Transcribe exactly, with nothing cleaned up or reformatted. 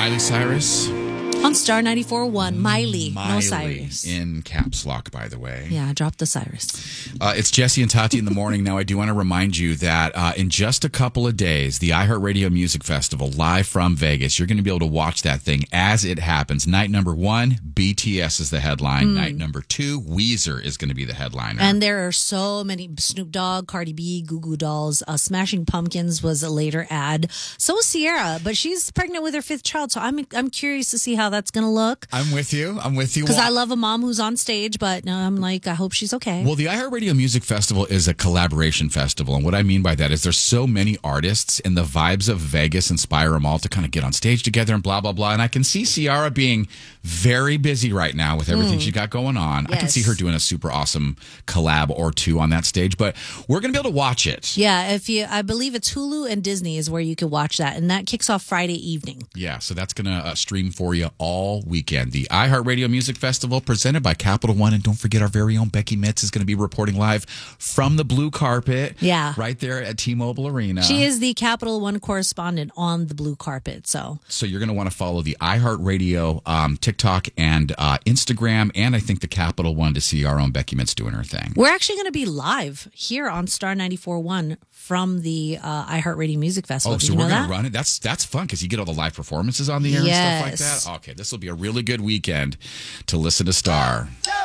Miley Cyrus. On Star ninety-four point one, Miley, Miley, no Cyrus. in caps lock, by the way. Yeah, drop the Cyrus. Uh, it's Jesse and Tati in the morning. Now, I do want to remind you that uh, in just a couple of days, the iHeartRadio Music Festival, live from Vegas, you're going to be able to watch that thing as it happens. Night number one, B T S is the headline. Mm. Night number two, Weezer is going to be the headliner. And there are so many. Snoop Dogg, Cardi B, Goo Goo Dolls, uh, Smashing Pumpkins was a later ad. So is Sierra, but she's pregnant with her fifth child, so I'm I'm curious to see how that's going to look. I'm with you. I'm with you. Because I love a mom who's on stage, but no, I'm like, I hope she's okay. Well, the iHeartRadio Music Festival is a collaboration festival. And what I mean by that is there's so many artists, and the vibes of Vegas inspire them all to kind of get on stage together and blah, blah, blah. And I can see Ciara being very busy right now with everything mm. she got going on. Yes. I can see her doing a super awesome collab or two on that stage, but we're going to be able to watch it. Yeah, if you, I believe it's Hulu and Disney is where you can watch that. And that kicks off Friday evening. Yeah, so that's going to uh, stream for you all weekend. The iHeartRadio Music Festival presented by Capital One. And don't forget, our very own Becky Mitz is going to be reporting live from the blue carpet. Yeah. Right there at T-Mobile Arena. She is the Capital One correspondent on the blue carpet. So so you're going to want to follow the iHeartRadio um, TikTok and uh, Instagram, and I think the Capital One to see our own Becky Mitz doing her thing. We're actually going to be live here on Star ninety-four point one from the uh, iHeartRadio Music Festival. Oh, Did so you we're know going that? to run it? That's that's fun because you get all the live performances on the air yes. and stuff like that. Okay, this will be a really good weekend to listen to Star.